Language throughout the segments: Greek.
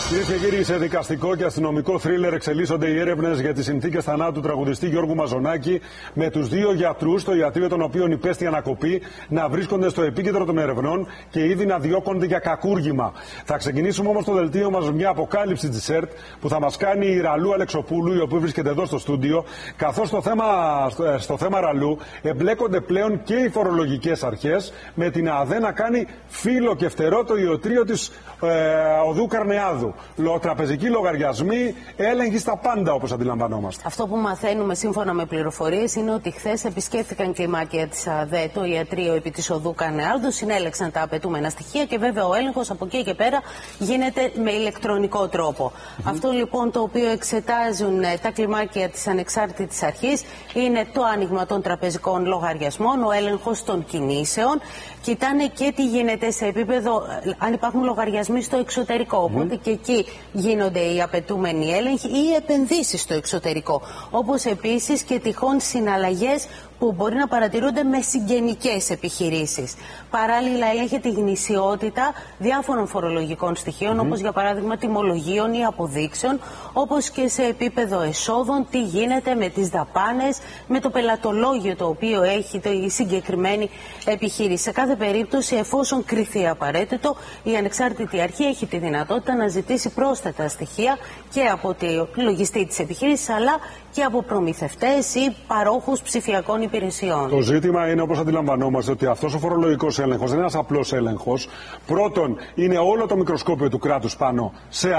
Κυρίες και κύριοι, σε δικαστικό και αστυνομικό θρίλερ εξελίσσονται οι έρευνες για τις συνθήκες θανάτου του τραγουδιστή Γιώργου Μαζονάκη, με τους δύο γιατρούς στο ιατρείο των οποίων υπέστη ανακοπή να βρίσκονται στο επίκεντρο των ερευνών και ήδη να διώκονται για κακούργημα. Θα ξεκινήσουμε όμως το δελτίο μας με μια αποκάλυψη της ΕΡΤ που θα μας κάνει η Ραλού Αλεξοπούλου, η οποία βρίσκεται εδώ στο στούντιο, καθώς στο θέμα Ραλού εμπλέκονται πλέον και οι φορολογικές αρχές, με την ΑΔΕ να κάνει φύλλο και φτερό το ιατρείο της οδού Καρνεάδου. Τραπεζικοί λογαριασμοί, έλεγχοι στα πάντα, όπως αντιλαμβανόμαστε. Αυτό που μαθαίνουμε σύμφωνα με πληροφορίες είναι ότι χθες επισκέφθηκαν κλιμάκια της ΑΔΕ το ιατρείο επί της οδού Καρνεάδου, συνέλεξαν τα απαιτούμενα στοιχεία και βέβαια ο έλεγχος από εκεί και πέρα γίνεται με ηλεκτρονικό τρόπο. Αυτό λοιπόν το οποίο εξετάζουν τα κλιμάκια της ανεξάρτητης αρχής είναι το άνοιγμα των τραπεζικών λογαριασμών, ο έλεγχος των κινήσεων. Κοιτάνε και τι γίνεται σε επίπεδο, αν υπάρχουν λογαριασμοί στο εξωτερικό, οπότε και εκεί γίνονται οι απαιτούμενοι έλεγχοι ή επενδύσεις στο εξωτερικό. Όπως επίσης και τυχόν συναλλαγές που μπορεί να παρατηρούνται με συγγενικές επιχειρήσεις. Παράλληλα, ελέγχεται η γνησιότητα διάφορων φορολογικών στοιχείων, όπως για παράδειγμα τιμολογίων ή αποδείξεων, όπως και σε επίπεδο εσόδων, τι γίνεται με τις δαπάνες, με το πελατολόγιο το οποίο έχει η συγκεκριμένη επιχείρηση. Σε κάθε περίπτωση, εφόσον κριθεί απαραίτητο, η ανεξάρτητη αρχή έχει τη δυνατότητα να ζητήσει πρόσθετα στοιχεία και από τη λογιστή της επιχείρησης, αλλά και από προμηθευτές ή παρόχους ψηφιακών υπηρεσιών. Το ζήτημα είναι, όπως αντιλαμβανόμαστε, ότι αυτός ο φορολογικός έλεγχος δεν είναι ένας απλός έλεγχος. Πρώτον, είναι όλο το μικροσκόπιο του κράτους πάνω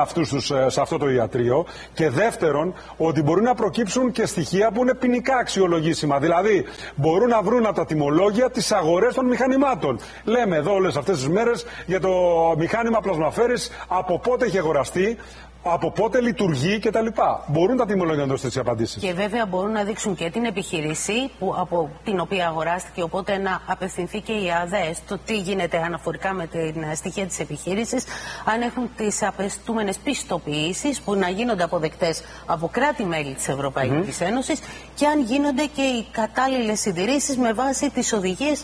σε αυτό το ιατρείο. Και δεύτερον, ότι μπορεί να προκύψουν και στοιχεία που είναι ποινικά αξιολογήσιμα. Δηλαδή, μπορούν να βρουν από τα τιμολόγια τις αγορές των μηχανημάτων. Λέμε εδώ όλες αυτές τις μέρες για το μηχάνημα πλασμαφέρης, από πότε έχει αγοραστεί, από πότε λειτουργεί κτλ. Μπορούν τα τιμολόγια να δώσουν τις απαντήσεις. Και βέβαια μπορούν να δείξουν και την επιχείρηση από την οποία αγοράστηκε, οπότε να απευθυνθεί και η ΑΔΕ στο τι γίνεται αναφορικά με την στοιχεία της επιχείρησης, αν έχουν τις απαιτούμενες πιστοποιήσεις που να γίνονται αποδεκτές από κράτη-μέλη της Ευρωπαϊκής Ένωσης και αν γίνονται και οι κατάλληλες συντηρήσεις με βάση τις οδηγίες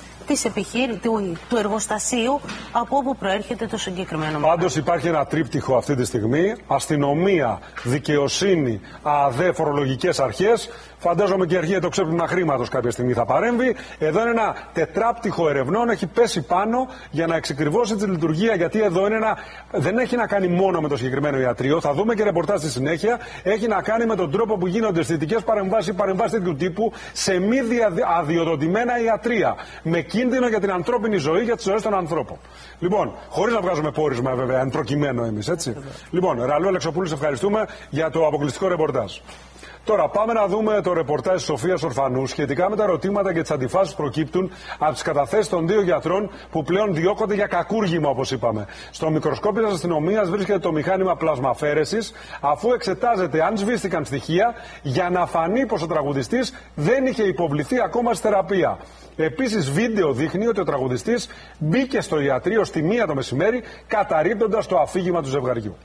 του εργοστασίου από όπου προέρχεται το συγκεκριμένο. Πάντως υπάρχει ένα τρίπτυχο αυτή τη στιγμή: αστυνομία, δικαιοσύνη, ΑΔΕ, φορολογικές αρχές. Φαντάζομαι και η αρχή για το ξέπλυμα χρήματος κάποια στιγμή θα παρέμβει. Εδώ είναι ένα τετράπτυχο ερευνών, έχει πέσει πάνω για να εξεκριβώσει τη λειτουργία. Γιατί εδώ είναι δεν έχει να κάνει μόνο με το συγκεκριμένο ιατρείο. Θα δούμε και ρεπορτάζ στη συνέχεια. Έχει να κάνει με τον τρόπο που γίνονται αισθητικές παρεμβάσεις ή παρεμβάσεις τέτοιου τύπου σε μη αδειοδοτημένα ιατρεία. Με κίνδυνο για την ανθρώπινη ζωή, για τις ζωές των ανθρώπων. Λοιπόν, χωρίς να βγάζουμε πόρισμα βέβαια, εν προκειμένου εμείς, έτσι. Λοιπόν, Ραλού Αλεξοπούλου, σε ευχαριστούμε για το αποκλειστικό ρεπορτάζ. Τώρα πάμε να δούμε το ρεπορτάζ της Σοφίας Ορφανού σχετικά με τα ερωτήματα και τις αντιφάσεις που προκύπτουν από τις καταθέσεις των δύο γιατρών που πλέον διώκονται για κακούργημα, όπως είπαμε. Στο μικροσκόπιο της αστυνομίας βρίσκεται το μηχάνημα πλασμαφέρεσης, αφού εξετάζεται αν σβήστηκαν στοιχεία για να φανεί πως ο τραγουδιστής δεν είχε υποβληθεί ακόμα στη θεραπεία. Επίσης, βίντεο δείχνει ότι ο τραγουδιστής μπήκε στο ιατρείο στη 1 το μεσημέρι, καταρρίπτοντας το αφήγημα του ζευγαριού.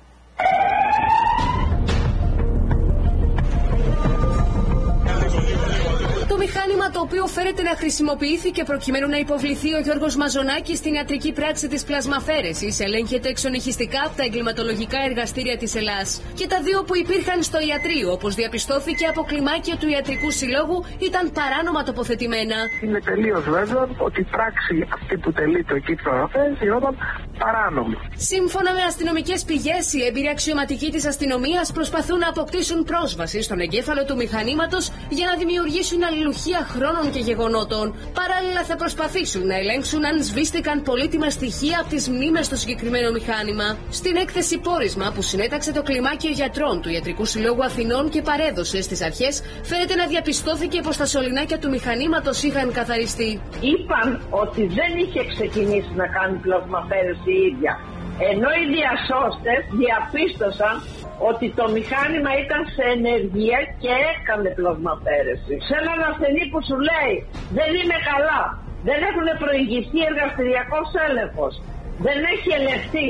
Το μηχάνημα το οποίο φέρεται να χρησιμοποιήθηκε προκειμένου να υποβληθεί ο Γιώργος Μαζονάκης στην ιατρική πράξη της πλασμαφέρεσης ελέγχεται εξονυχιστικά από τα εγκληματολογικά εργαστήρια της Ελλάς. Και τα δύο που υπήρχαν στο ιατρείο, όπως διαπιστώθηκε από κλιμάκια του Ιατρικού Συλλόγου, ήταν παράνομα τοποθετημένα. Είναι τελείως βέβαιο ότι η πράξη αυτή που τελείται εκεί που αναφέρει γινόταν παράνομη. Σύμφωνα με αστυνομικές πηγές, οι έμπειροι αξιωματικοί της αστυνομίας προσπαθούν να αποκτήσουν πρόσβαση στον εγκέφαλο του μηχανήματος για να δημιουργήσουν αλληλουχία χρόνων και γεγονότων. Παράλληλα, θα προσπαθήσουν να ελέγξουν αν σβήστηκαν πολύτιμα στοιχεία από τις μνήμες στο συγκεκριμένο μηχάνημα. Στην έκθεση πόρισμα που συνέταξε το κλιμάκιο γιατρών του Ιατρικού Συλλόγου Αθηνών και παρέδωσε στις αρχές, φαίνεται να διαπιστώθηκε πως τα σωληνάκια του μηχανήματος είχαν καθαριστεί. Είπαν ότι δεν είχε ξεκινήσει να κάνει πλασμαφέρεση η ίδια. Ενώ οι διασώστες διαπίστωσαν ότι το μηχάνημα ήταν σε ενεργεία και έκανε πλασμαφέρεση. Σε έναν ασθενή που σου λέει δεν είμαι καλά, δεν έχουν προηγηθεί εργαστηριακός έλεγχος, δεν έχει ελεγχθεί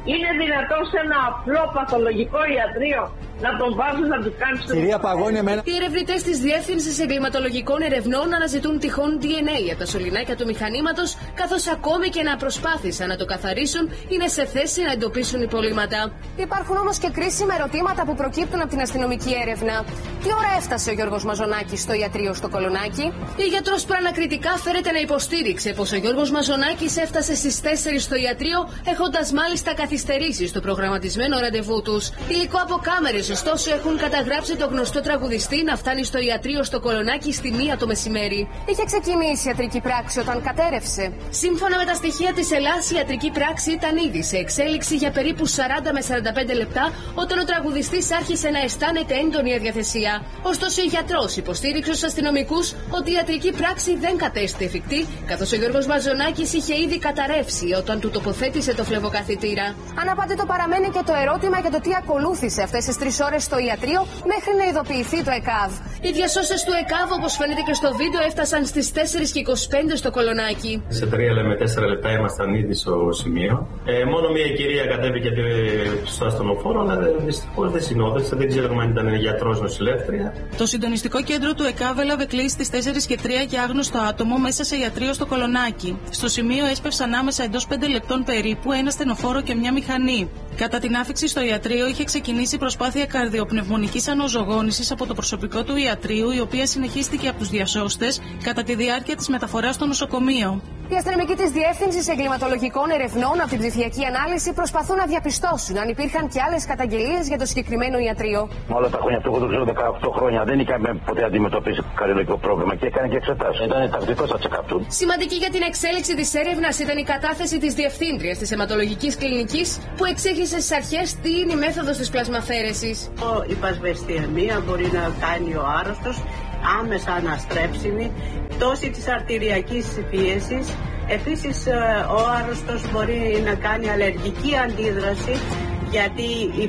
Είναι δυνατόν σε ένα απλό παθολογικό ιατρείο να τον βάζουν να του κάνει το... Κυρία Παγώνη, εμένα... Οι ερευνητές της Διεύθυνσης Εγκληματολογικών Ερευνών αναζητούν τυχόν DNA από τα σωληνάκια του μηχανήματος, καθώς ακόμη και να προσπάθησαν να το καθαρίσουν, είναι σε θέση να εντοπίσουν υπολείμματα. Υπάρχουν όμως και κρίσιμα ερωτήματα που προκύπτουν από την αστυνομική έρευνα. Τι ώρα έφτασε ο Γιώργος Μαζονάκης στο ιατρείο στο Κολονάκι? Η γιατρός προανακριτικά φέρεται να υποστήριξε πως ο Γιώργος Μαζονάκης έφτασε στις 4 στο ιατρείο, έχοντας μάλιστα καθυστερήσει στο προγραμματισμένο ραντεβού τους. Υλικό από κάμερες, ωστόσο, έχουν καταγράψει το γνωστό τραγουδιστή να φτάνει στο ιατρείο στο Κολονάκι στη 1 το μεσημέρι. Είχε ξεκινήσει η ιατρική πράξη όταν κατέρευσε. Σύμφωνα με τα στοιχεία της Ελλάς, η ιατρική πράξη ήταν ήδη σε εξέλιξη για περίπου 40 με 45 λεπτά, όταν ο τραγουδιστής άρχισε να αισθάνεται έντονη αδιαθεσία. Ωστόσο, η γιατρός υποστήριξε στους αστυνομικούς ότι η ιατρική πράξη δεν κατέστη εφικτή, καθώς ο Γιώργος Μαζονάκης είχε ήδη καταρρεύσει όταν του τοποθέτησε το φλεβοκαθητήρα. Αναπάντητο παραμένει και το ερώτημα για το τι ακολούθησε αυτές τις 3 ώρες στο ιατρείο μέχρι να ειδοποιηθεί το ΕΚΑΒ. Οι διασώστες του ΕΚΑΒ, όπως φαίνεται και στο βίντεο, έφτασαν στις 4:25 στο Κολονάκι. Σε 3 με 4 λεπτά ήμασταν ήδη στο σημείο. Μόνο μία κυρία κατέβηκε στο ασθενοφόρο, αλλά δυστυχώς δεν συνόδευσε. Δεν ξέρουμε αν ήταν γιατρός, νοσηλεύτρια. Το συντονιστικό κέντρο του ΕΚΑΒ έλαβε κλήση στις 4:03 για άγνωστο άτομο μέσα σε ιατρείο στο Κολονάκι. Στο σημείο έσπευσαν άμεσα εντός 5 λεπτών περίπου ένα στενοφόρο και μια μηχανή. Κατά την άφιξη στο ιατρείο είχε ξεκινήσει προσπάθεια καρδιοπνευμονικής αναζωογόνησης από το προσωπικό του ιατρείου, η οποία συνεχίστηκε από τους διασώστες κατά τη διάρκεια της μεταφοράς στο νοσοκομείο. Οι αστυνομικοί της Διεύθυνσης Εγκληματολογικών Ερευνών από την ψηφιακή ανάλυση προσπαθούν να διαπιστώσουν αν υπήρχαν και άλλες καταγγελίες για το συγκεκριμένο ιατρείο. Όλα τα χρόνια αυτό, εγώ το ξέρω 18 χρόνια, δεν είχαμε ποτέ αντιμετωπίσει καρδιολογικό πρόβλημα και έκανε και εξετάσεις. Ήταν τακτικό στα τσεκάπτου. Σημαντική για την εξέλιξη της έρευνας ήταν η κατάθεση της διευθύντριας της αιματολογικής κλινικής, που εξήγησε στις αρχές τι είναι η μέθοδος της πλασμαφαίρεσης. Η πασβεστιαιμία μπορεί να κάνει ο άρρωστος άμεσα αναστρέψιμη, πτώση της αρτηριακής πίεσης. Επίσης ο άρρωστος μπορεί να κάνει αλλεργική αντίδραση, γιατί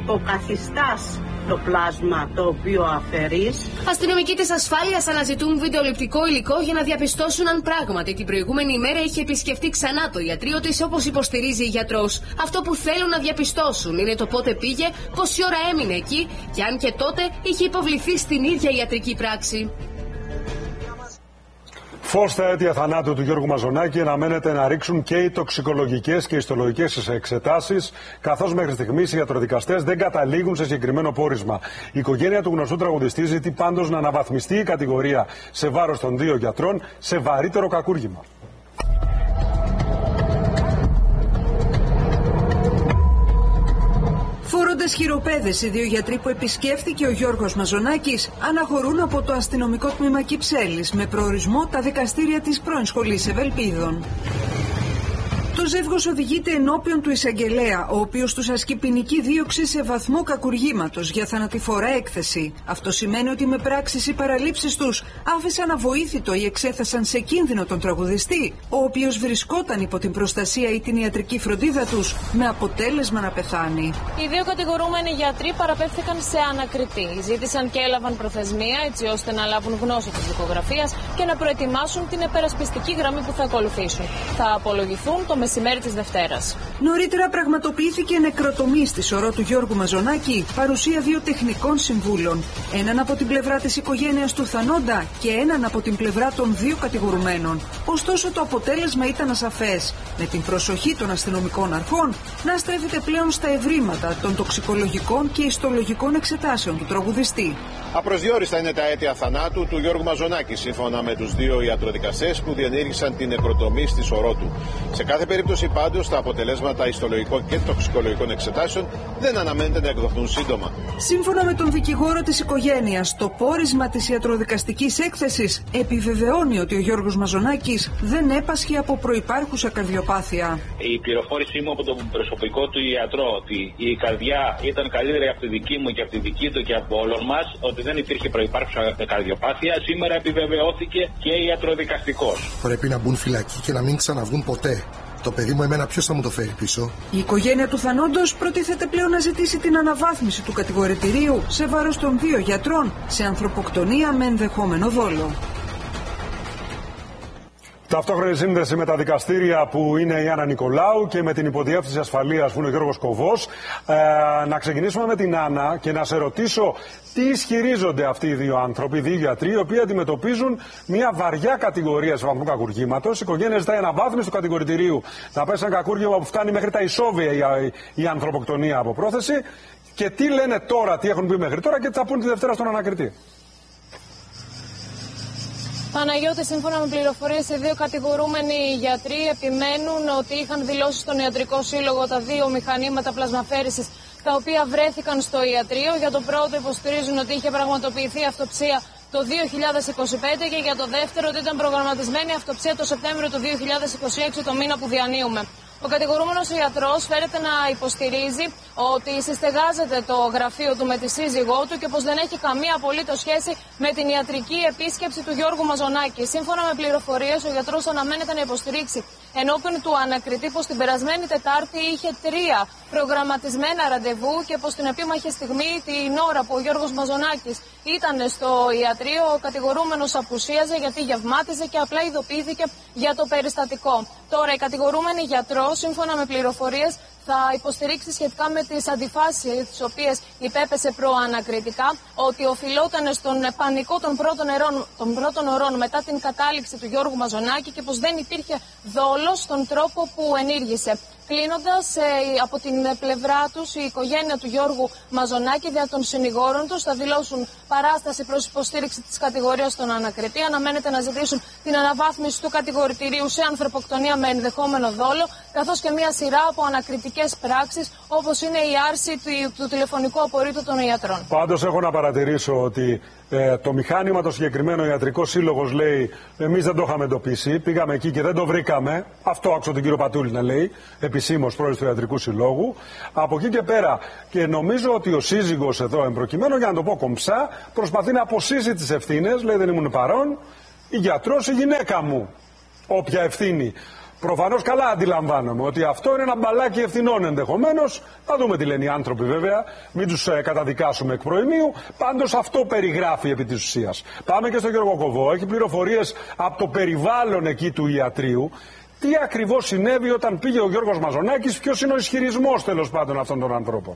υποκαθιστάς το πλάσμα το οποίο αφαιρείς. Αστυνομικοί της ασφάλειας αναζητούν βιντεοληπτικό υλικό για να διαπιστώσουν αν πράγματι την προηγούμενη ημέρα είχε επισκεφτεί ξανά το ιατρείο της, όπως υποστηρίζει η γιατρός. Αυτό που θέλουν να διαπιστώσουν είναι το πότε πήγε, πόση ώρα έμεινε εκεί και αν και τότε είχε υποβληθεί στην ίδια ιατρική πράξη. Φως στα αίτια θανάτου του Γιώργου Μαζονάκη αναμένεται να ρίξουν και οι τοξικολογικές και ιστολογικές εξετάσεις, καθώς μέχρι στιγμής οι ιατροδικαστές δεν καταλήγουν σε συγκεκριμένο πόρισμα. Η οικογένεια του γνωστού τραγουδιστή ζητεί πάντως να αναβαθμιστεί η κατηγορία σε βάρος των 2 γιατρών σε βαρύτερο κακούργημα. Φορώντας χειροπέδες, οι 2 γιατροί που επισκέφθηκε ο Γιώργος Μαζονάκης αναχωρούν από το αστυνομικό τμήμα Κυψέλης με προορισμό τα δικαστήρια της πρώην σχολής Ευελπίδων. Το ζεύγος οδηγείται ενώπιον του εισαγγελέα, ο οποίος τους ασκεί ποινική δίωξη σε βαθμό κακουργήματος για θανατηφόρα έκθεση. Αυτό σημαίνει ότι με πράξεις ή παραλήψεις τους άφησαν αβοήθητο ή εξέθεσαν σε κίνδυνο τον τραγουδιστή, ο οποίος βρισκόταν υπό την προστασία ή την ιατρική φροντίδα τους, με αποτέλεσμα να πεθάνει. Οι 2 κατηγορούμενοι γιατροί παραπέμφθηκαν σε ανακριτή. Ζήτησαν και έλαβαν προθεσμία έτσι ώστε να λάβουν γνώση της δικογραφίας και να προετοιμάσουν την επερασπιστική γραμμή που θα ακολουθήσουν. Θα απολογηθούν το μεσημέρι της Δευτέρας. Νωρίτερα πραγματοποιήθηκε νεκροτομή στη σωρό του Γιώργου Μαζονάκη, παρουσία 2 τεχνικών συμβούλων. Έναν από την πλευρά της οικογένειας του θανόντα και έναν από την πλευρά των 2 κατηγορουμένων. Ωστόσο το αποτέλεσμα ήταν ασαφές, με την προσοχή των αστυνομικών αρχών να στρέφεται πλέον στα ευρήματα των τοξικολογικών και ιστολογικών εξετάσεων του τραγουδιστή. Απροσδιόριστα είναι τα αίτια θανάτου του Γιώργου Μαζονάκη, σύμφωνα με τους 2 ιατροδικαστές που διενήργησαν την νεκροτομή στη σωρό του. Σε κάθε περίπτωση πάντως τα αποτελέσματα ιστολογικών και τοξικολογικών εξετάσεων δεν αναμένεται να εκδοθούν σύντομα. Σύμφωνα με τον δικηγόρο της οικογένειας, το πόρισμα της ιατροδικαστικής έκθεσης επιβεβαιώνει ότι ο Γιώργος Μαζονάκης δεν έπασχε από προϋπάρχουσα καρδιοπάθεια. Η πληροφόρησή μου από τον προσωπικό του ιατρό ότι η καρδιά ήταν καλύτερη από τη δική μου και από τη δική του και από όλων μας, ότι δεν υπήρχε προϋπάρχουσα καρδιοπάθεια, σήμερα επιβεβαιώθηκε και ιατροδικαστικός. Πρέπει να μπουν φυλακή και να μην ξαναβγούν ποτέ. Το παιδί μου εμένα ποιος θα μου το φέρει πίσω? Η οικογένεια του θανόντος προτίθεται πλέον να ζητήσει την αναβάθμιση του κατηγορητηρίου σε βάρος των 2 γιατρών σε ανθρωποκτονία με ενδεχόμενο δόλο. Ταυτόχρονη σύνδεση με τα δικαστήρια που είναι η Άννα Νικολάου και με την υποδιεύθυνση ασφαλείας που είναι ο Γιώργος Κοβός. Να ξεκινήσουμε με την Άννα και να σε ρωτήσω τι ισχυρίζονται αυτοί οι δύο άνθρωποι, οι δύο γιατροί, οι οποίοι αντιμετωπίζουν μια βαριά κατηγορία σε βαθμό κακουργήματος. Η οικογένεια ζητάει αναβάθμιση του κατηγορητηρίου να πέσει ένα κακούργημα που φτάνει μέχρι τα ισόβια η ανθρωποκτονία από πρόθεση. Και τι λένε τώρα, τι έχουν πει μέχρι τώρα και τι θα πούν τη Δευτέρα στον ανακριτή. Παναγιώτη, σύμφωνα με πληροφορίες, οι δύο κατηγορούμενοι γιατροί επιμένουν ότι είχαν δηλώσει στον Ιατρικό Σύλλογο τα δύο μηχανήματα πλασμαφέρησης τα οποία βρέθηκαν στο ιατρείο. Για το πρώτο υποστηρίζουν ότι είχε πραγματοποιηθεί αυτοψία το 2025 και για το δεύτερο ότι ήταν προγραμματισμένη αυτοψία το Σεπτέμβριο του 2026, το μήνα που διανύουμε. Ο κατηγορούμενος ιατρός φέρεται να υποστηρίζει ότι συστεγάζεται το γραφείο του με τη σύζυγό του και πως δεν έχει καμία απολύτως σχέση με την ιατρική επίσκεψη του Γιώργου Μαζονάκη. Σύμφωνα με πληροφορίες, ο γιατρός αναμένεται να υποστηρίξει ενώπιον του ανακριτή πως την περασμένη Τετάρτη είχε 3 προγραμματισμένα ραντεβού και πως την επίμαχη στιγμή, την ώρα που ο Γιώργος Μαζονάκης ήταν στο ιατρείο, ο κατηγορούμενος απουσίαζε γιατί γευμάτιζε και απλά ειδοποιήθηκε για το περιστατικό. Τώρα, η κατηγορούμενη γιατρός, σύμφωνα με πληροφορίες, θα υποστηρίξει σχετικά με τις αντιφάσεις τις οποίες υπέπεσε προανακριτικά ότι οφειλόταν στον πανικό των πρώτων ωρών μετά την κατάληξη του Γιώργου Μαζονάκη και πως δεν υπήρχε δόλος στον τρόπο που ενήργησε. Κλείνοντας, από την πλευρά τους, η οικογένεια του Γιώργου Μαζονάκη δια των συνηγόρων τους θα δηλώσουν παράσταση προς υποστήριξη της κατηγορίας στον ανακριτή. Αναμένεται να ζητήσουν την αναβάθμιση του κατηγορητηρίου σε ανθρωποκτονία με ενδεχόμενο δόλο, καθώς και μια σειρά από ανακριτικές πράξεις, όπως είναι η άρση του τηλεφωνικού απορρίτου των ιατρών. Πάντως, έχω να παρατηρήσω ότι το μηχάνημα το συγκεκριμένο, ο Ιατρικός Σύλλογος λέει: εμείς δεν το είχαμε εντοπίσει, πήγαμε εκεί και δεν το βρήκαμε. Αυτό άκουσα τον κύριο Πατούλη να λέει, επισήμως πρόεδρος του Ιατρικού Συλλόγου. Από εκεί και πέρα, και νομίζω ότι ο σύζυγος εδώ εμπροκειμένου, για να το πω κομψά, προσπαθεί να αποσύσει τις ευθύνες. Λέει: δεν ήμουν παρόν, η γιατρός, η γυναίκα μου. Όποια ευθύνη. Προφανώς καλά αντιλαμβάνομαι ότι αυτό είναι ένα μπαλάκι ευθυνών ενδεχομένως. Θα δούμε τι λένε οι άνθρωποι βέβαια. Μην τους καταδικάσουμε εκ προημίου. Πάντως αυτό περιγράφει επί της ουσίας. Πάμε και στον Γιώργο Κοβό. Έχει πληροφορίες από το περιβάλλον εκεί του ιατρείου. Τι ακριβώς συνέβη όταν πήγε ο Γιώργος Μαζονάκης, ποιος είναι ο ισχυρισμός τέλος πάντων αυτών των ανθρώπων.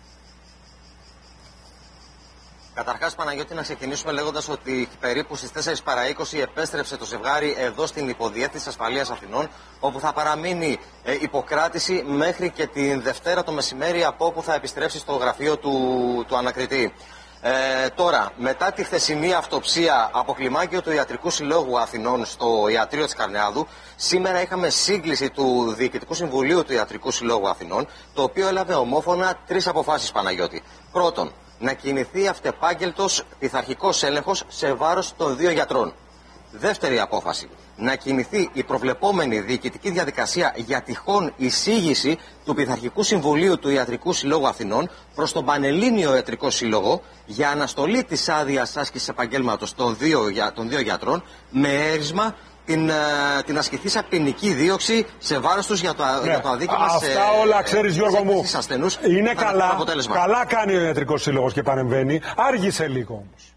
Καταρχάς, Παναγιώτη, να ξεκινήσουμε λέγοντας ότι περίπου στις 4 παρά 20 επέστρεψε το ζευγάρι εδώ στην Υποδιεύθυνση Ασφαλείας Αθηνών, όπου θα παραμείνει υποκράτηση μέχρι και την Δευτέρα το μεσημέρι, από όπου θα επιστρέψει στο γραφείο του ανακριτή. Τώρα, μετά τη χθεσινή αυτοψία από κλιμάκιο του Ιατρικού Συλλόγου Αθηνών στο ιατρείο της Καρνεάδου, σήμερα είχαμε σύγκληση του Διοικητικού Συμβουλίου του Ιατρικού Συλλόγου Αθηνών, το οποίο έλαβε ομόφωνα 3 αποφάσεις, Παναγιώτη. Πρώτον, να κινηθεί αυτεπάγγελτος πειθαρχικός έλεγχος σε βάρος των 2 γιατρών. Δεύτερη απόφαση, να κινηθεί η προβλεπόμενη διοικητική διαδικασία για τυχόν εισήγηση του Πειθαρχικού Συμβουλίου του Ιατρικού Συλλόγου Αθηνών προς τον Πανελλήνιο Ιατρικό Σύλλογο για αναστολή της άδειας άσκησης επαγγέλματος των 2 γιατρών, με έρισμα την ασκηθήσα ποινική δίωξη σε βάρος τους για το αδίκημα. Αυτά όλα ξέρεις, Γιώργο μου. Είναι καλά κάνει ο Ιατρικός Σύλλογος και παρεμβαίνει. Άργησε λίγο όμως.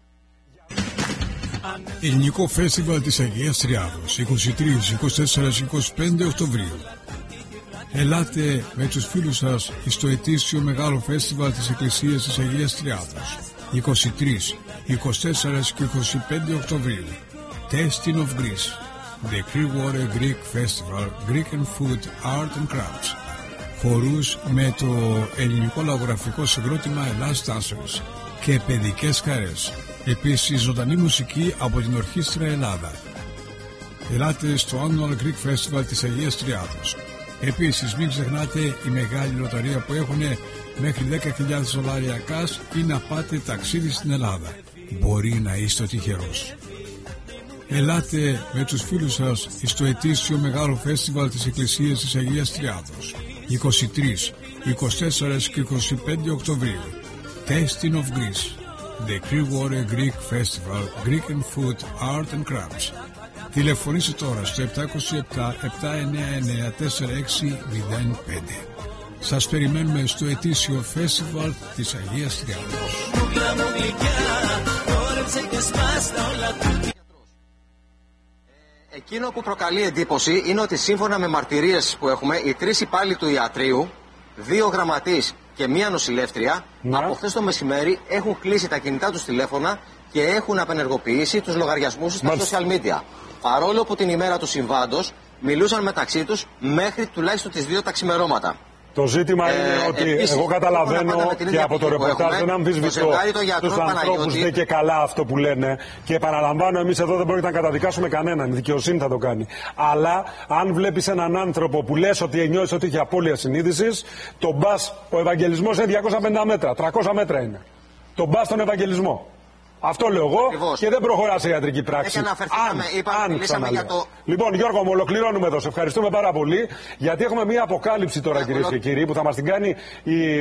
Ελληνικό Φέστιβαλ της Αγίας Τριάδος, 23, 24, 25 Οκτωβρίου. Ελάτε με τους φίλους σας στο ετήσιο μεγάλο φέστιβαλ της Εκκλησίας της Αγίας Τριάδος, 23, 24 και 25 Οκτωβρίου. Tasting of Greece, the Clearwater Greek Festival, Greek and Food, Art and Crafts. Χορούς με το ελληνικό λαογραφικό συγκρότημα Ελλάς Dancers και παιδικές χαρές. Επίσης ζωντανή μουσική από την Ορχήστρα Ελλάδα. Ελάτε στο Annual Greek Festival της Αγίας Τριάδος. Επίσης μην ξεχνάτε η μεγάλη λοταρία που έχουν μέχρι $10.000 cash ή να πάτε ταξίδι στην Ελλάδα. Μπορεί να είστε ο τυχερός. Ελάτε με τους φίλους σας στο ετήσιο μεγάλο φέστιβαλ της Εκκλησίας της Αγίας Τριάδος, 23, 24 και 25 Οκτωβρίου. Tasting of Greece, the Clearwater Greek Festival, Greek and Food, Art and Crafts. Τηλεφωνήστε τώρα στο 727-799-4605. Σας περιμένουμε στο ετήσιο φέστιβαλ της Αγίας Τριάδος. Εκείνο που προκαλεί εντύπωση είναι ότι σύμφωνα με μαρτυρίες που έχουμε, οι 3 υπάλληλοι του ιατρείου, 2 γραμματείς και 1 νοσηλεύτρια, από χθες το μεσημέρι έχουν κλείσει τα κινητά τους τηλέφωνα και έχουν απενεργοποιήσει τους λογαριασμούς στα social media. Παρόλο που την ημέρα του συμβάντος μιλούσαν μεταξύ τους μέχρι τουλάχιστον τις 2 τα ξημερώματα. Το ζήτημα είναι ότι επίσης, εγώ καταλαβαίνω και από το ρεπορτάζ δεν αμφισβητώ τους ανθρώπους δεν και καλά αυτό που λένε και επαναλαμβάνω εμείς εδώ δεν πρόκειται να καταδικάσουμε κανέναν, η δικαιοσύνη θα το κάνει. Αλλά αν βλέπεις έναν άνθρωπο που λες ότι νιώθεις ότι έχει απώλεια συνείδησης, το μπας, ο Ευαγγελισμός είναι 250 μέτρα, 300 μέτρα είναι. Το μπας στον Ευαγγελισμό. Αυτό λέω εγώ. Ακριβώς. Και δεν προχωρά σε ιατρική πράξη. Μιλήσαμε για το... Λοιπόν, Γιώργο, μου ολοκληρώνουμε εδώ. Σε ευχαριστούμε πάρα πολύ. Γιατί έχουμε μία αποκάλυψη τώρα, κυρίες και κύριοι, που θα μας την κάνει η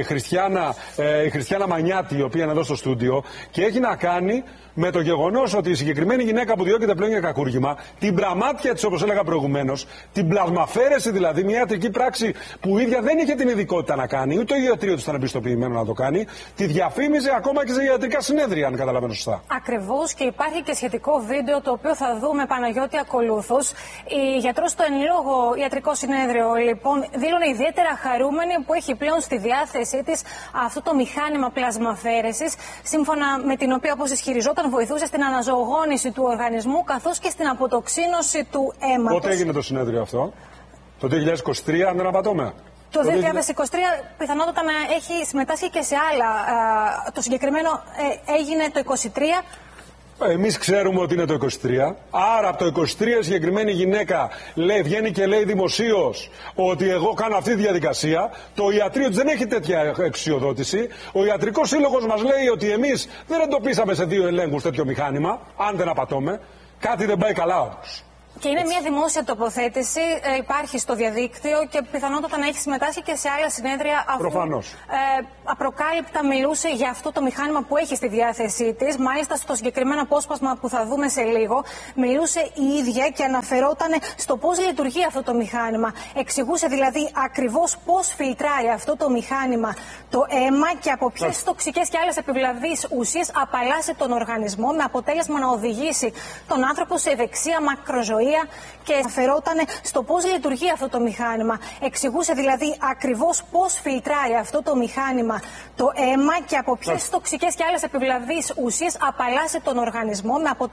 Χριστιάνα Μανιάτη, η οποία είναι εδώ στο στούντιο. Και έχει να κάνει με το γεγονός ότι η συγκεκριμένη γυναίκα που διώκεται πλέον για κακούργημα, την πραμάτια της, όπως έλεγα προηγουμένως, την πλασμαφέρεση δηλαδή, μια ιατρική πράξη που η ίδια δεν είχε την ειδικότητα να κάνει, ούτε το ιατρείο του ήταν επιστοποιημένο να το κάνει, τη διαφήμιζε ακόμα και σε ιατρικά συνέδρια, αν καταλαβαίνω σωστά. Ακριβώς, και υπάρχει και σχετικό βίντεο το οποίο θα δούμε, Παναγιώτη, ακολούθως. Η γιατρός στο εν λόγω ιατρικό συνέδριο, λοιπόν, δήλωνε ιδιαίτερα χαρούμενη που έχει πλέον στη διάθεσή της αυτό το μηχάνημα πλασμαφέρεσης, σύμφωνα με την οποία, όπως ισχυριζόταν, βοηθούσε στην αναζωογόνηση του οργανισμού καθώς και στην αποτοξίνωση του αίματος. Πότε έγινε το συνέδριο αυτό? Το 2023, αν δεν απατώμε. Το 2023 πιθανότατα να έχει συμμετάσχει και σε άλλα. Το συγκεκριμένο έγινε το 2023. Εμείς ξέρουμε ότι είναι το 23. Άρα από το 23 η συγκεκριμένη γυναίκα βγαίνει και λέει δημοσίως ότι εγώ κάνω αυτή τη διαδικασία. Το ιατρείο δεν έχει τέτοια εξουσιοδότηση. Ο Ιατρικός Σύλλογος μας λέει ότι εμείς δεν εντοπίσαμε σε 2 ελέγχους τέτοιο μηχάνημα. Αν δεν απατώμε, κάτι δεν πάει καλά όμως. Και είναι μια δημόσια τοποθέτηση, υπάρχει στο διαδίκτυο και πιθανότατα να έχει συμμετάσχει και σε άλλα συνέδρια, αφού απροκάλυπτα μιλούσε για αυτό το μηχάνημα που έχει στη διάθεσή της. Μάλιστα στο συγκεκριμένο απόσπασμα που θα δούμε σε λίγο, μιλούσε η ίδια και αναφερόταν στο πώς λειτουργεί αυτό το μηχάνημα. Εξηγούσε δηλαδή ακριβώς πώς φιλτράρει αυτό το μηχάνημα το αίμα και από ποιες τοξικές και άλλες επιβλαβείς ουσίες απαλλάσσει τον οργανισμό, με αποτέλεσμα να οδηγήσει τον άνθρωπο σε ευεξία, μακροζωία. Και αναφερόταν στο πώς λειτουργεί αυτό το μηχάνημα. Εξηγούσε δηλαδή ακριβώς πώς φιλτράρει αυτό το μηχάνημα το αίμα και από ποιες τοξικές και άλλες επιβλαβείς ουσίες απαλλάσσει τον οργανισμό, με αποτέλεσμα